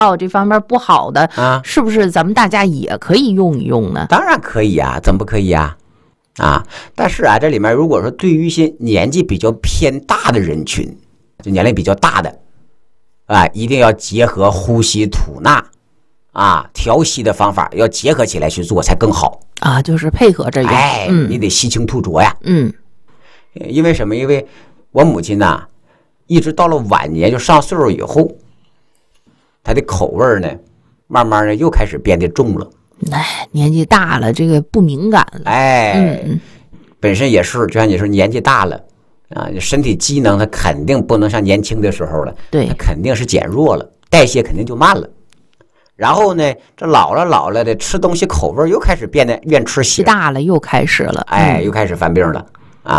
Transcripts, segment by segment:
这方面不好的啊， 是不是咱们大家也可以用一用呢？ 当然可以啊，怎么不可以啊？但是啊，这里面如果说对于一些年纪比较偏大的人群，就年龄比较大的一定要结合呼吸吐纳调息的方法，要结合起来去做才更好就是配合着用。 你得吸清吐浊呀。因为什么？因为我母亲呐，一直到了晚年，就上岁数以后，她的口味呢，慢慢的又开始变得重了。 年纪大了，这个不敏感了。 本身也是，就像你说，年纪大了身体机能它肯定不能像年轻的时候了， 对， 它肯定是减弱了，代谢肯定就慢了。然后呢，这老了的吃东西口味又开始变得愿吃咸， 大了又开始了， 又开始犯病了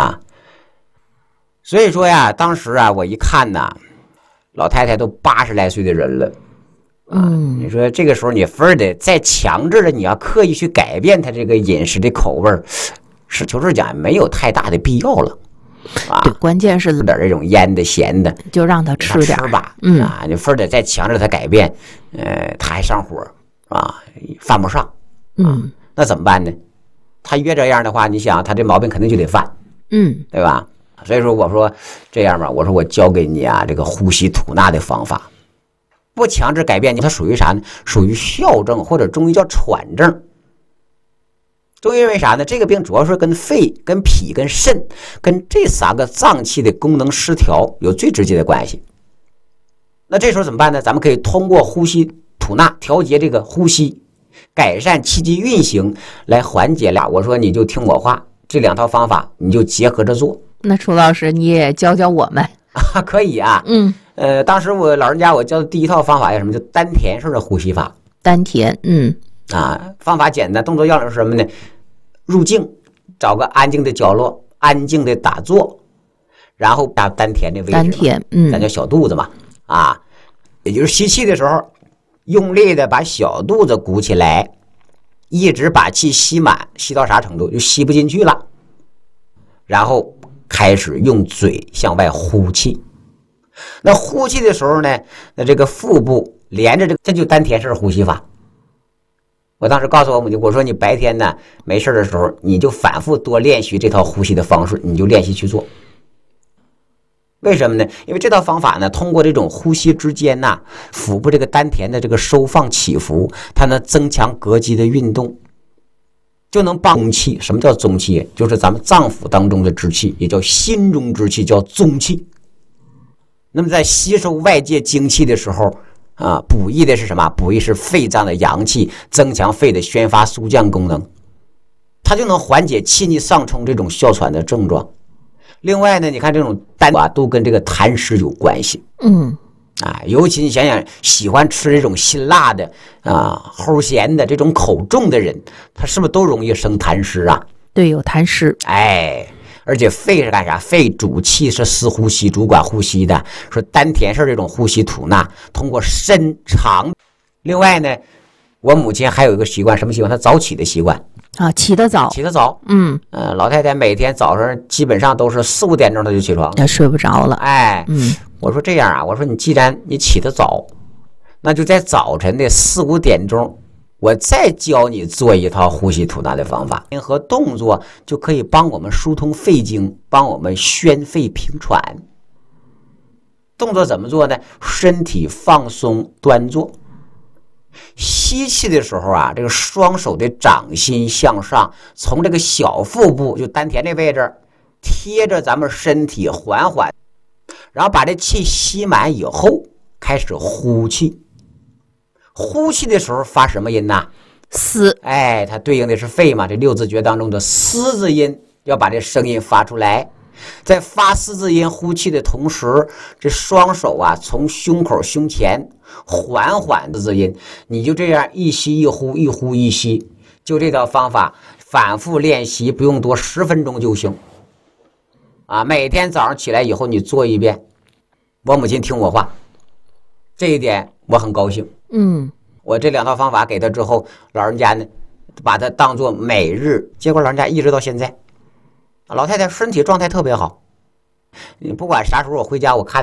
所以说呀，当时我一看呐，老太太都80来岁的人了。你说这个时候你非得再强制的你要刻意去改变他这个饮食的口味，实求是讲没有太大的必要了对，关键是点这种腌的咸的就让他吃点吧。你非得再强制他改变，他还上火犯不上。那怎么办呢？他越这样的话，你想他这毛病肯定就得犯。对吧？所以说我说这样吧，我说我教给你这个呼吸吐纳的方法。不强制改变你，它属于啥呢？属于哮症，或者中医叫喘症。中医认为啥呢？这个病主要是跟肺、跟脾、跟肾、跟这3个脏器的功能失调有最直接的关系。那这时候怎么办呢？咱们可以通过呼吸吐纳调节这个呼吸，改善气机运行，来缓解我说你就听我话，这2套方法你就结合着做。 那楚老师你也教教我们可以当时我老人家我教的第一套方法叫什么？就丹田式的呼吸法。 丹田方法简单，动作要领是什么呢？入静，找个安静的角落，安静的打坐，然后打丹田的位置， 丹田咱叫小肚子嘛也就是吸气的时候用力的把小肚子鼓起来，一直把气吸满，吸到啥程度就吸不进去了，然后开始用嘴向外呼气。那呼气的时候呢，那这个腹部连着这就丹田式呼吸法。我当时告诉我母亲，我说你白天呢没事的时候，你就反复多练习这套呼吸的方式，你就练习去做。为什么呢？因为这套方法呢，通过这种呼吸之间腹部这个丹田的这个收放起伏，它能增强膈肌的运动，就能帮中气。什么叫中气？就是咱们脏腑当中的之气，也叫心中之气，叫中气。那么在吸收外界精气的时候补益的是什么？补益是肺脏的阳气，增强肺的宣发肃降功能，它就能缓解气逆上冲这种哮喘的症状。另外呢，你看这种丹都跟这个痰湿有关系。尤其你想想，喜欢吃这种辛辣的齁咸的这种口重的人，他是不是都容易生痰湿对，有痰湿。 而且肺是干啥？肺主气，是司呼吸，主管呼吸的。说丹田是这种呼吸吐纳，通过身长。另外呢，我母亲还有一个习惯，什么习惯？她早起的习惯起得早。 老太太每天早上基本上都是4、5点钟她就起床， 她睡不着了。 我说这样我说你既然你起得早，那就在早晨的4、5点钟。我再教你做一套呼吸吐纳的方法，和动作就可以帮我们疏通肺经，帮我们宣肺平喘。动作怎么做呢？身体放松端坐，吸气的时候这个双手的掌心向上，从这个小腹部就丹田这位置贴着咱们身体缓缓，然后把这气吸满以后开始呼气。呼气的时候发什么音呢？ 嘶。 它对应的是肺嘛，这6字诀当中的嘶字音，要把这声音发出来。在发嘶字音呼气的同时，这双手从胸口胸前缓缓的字音，你就这样一吸一呼，一呼一吸，就这套方法反复练习，不用多10分钟就行每天早上起来以后你做一遍。我母亲听我话，这一点我很高兴。我这2套方法给他之后，老人家呢把它当作每日，结果老人家一直到现在，老太太身体状态特别好。你不管啥时候我回家，我看她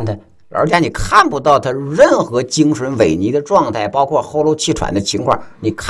而且你看不到他任何精神萎靡的状态，包括喉咙气喘的情况，你看